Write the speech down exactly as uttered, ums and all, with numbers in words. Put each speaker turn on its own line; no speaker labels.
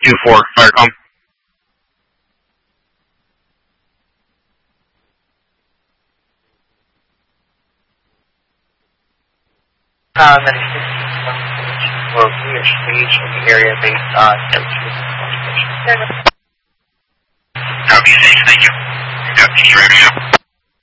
two four, Firecom.
Uh, that is sixteen for Weir Stage in the area based on seventeen.
Copy, thank you. Copy, you ready now?